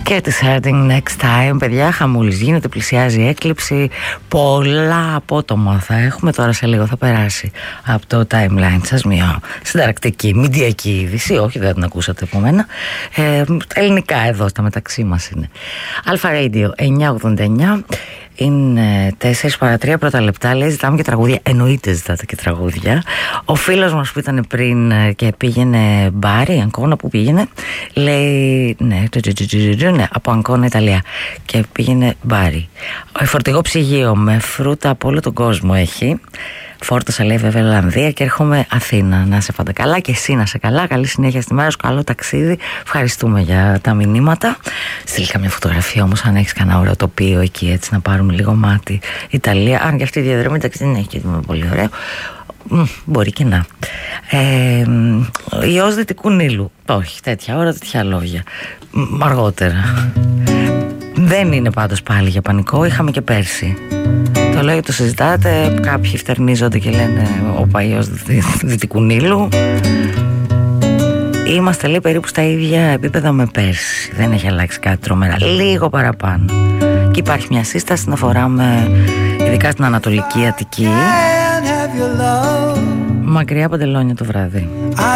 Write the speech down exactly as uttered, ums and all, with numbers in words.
Και τη Hurting Next Time. Παιδιά, χαμούλης γίνεται, πλησιάζει η έκλειψη. Πολλά απότομα θα έχουμε τώρα σε λίγο, θα περάσει από το timeline σας μια συνταρακτική, μηντιακή είδηση. Όχι, δεν την ακούσατε από μένα. ε, Ελληνικά εδώ στα μεταξύ μας είναι. Αλφα Radio εννιακόσια ογδόντα εννιά. Είναι τέσσερα παρά τρία πρώτα λεπτά. Λέει ζητάμε και τραγούδια. Εννοείται ζητάτε και τραγούδια. Ο φίλος μας που ήταν πριν και πήγαινε μπάρι, Αγκώνα, που πήγαινε, λέει ναι, ναι, από Αγκώνα, Ιταλία, και πήγαινε μπάρι. Φορτηγό ψυγείο με φρούτα από όλο τον κόσμο έχει. Φόρτωσα, λέει, βέβαια, Ολλανδία και έρχομαι Αθήνα. Να σε πάντα καλά και εσύ να σε καλά. Καλή συνέχεια στη μέρα σου, καλό ταξίδι. Ευχαριστούμε για τα μηνύματα. Στείλει καμιά φωτογραφία όμως, αν έχεις κανένα ωραίο τοπίο εκεί, έτσι να πάρουμε λίγο μάτι. Ιταλία, αν και αυτή η διαδρομή, εντάξει, δεν έχει και πολύ ωραίο. Μ, μπορεί και να. Ε, Ιός Δυτικού Νείλου. Όχι, τέτοια ώρα, τέτοια λόγια. Μ, αργότερα. Δεν είναι πάντως πάλι για πανικό, είχαμε και πέρσι. Το λέω, το συζητάτε, κάποιοι φτερνίζονται και λένε ο Παϊός Δυτικού Νείλου. Είμαστε, λέει, περίπου στα ίδια επίπεδα με πέρσι. Δεν έχει αλλάξει κάτι τρομερά, λίγο παραπάνω. Και υπάρχει μια σύσταση να φοράμε, ειδικά στην Ανατολική Αττική, μακριά παντελόνια το βράδυ.